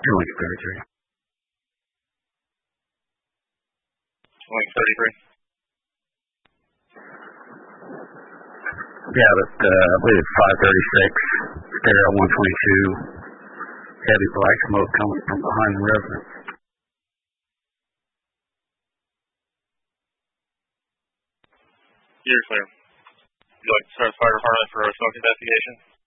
Link 33. Link 33. Yeah, but I believe it's 536, stereo 122, heavy black smoke coming from behind the residence. You're clear. Would you like to start the fire department for a smoke investigation?